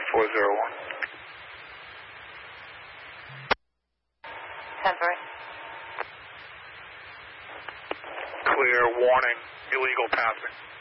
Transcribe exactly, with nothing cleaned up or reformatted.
four zero one. ten three. Clear, warning, illegal passing.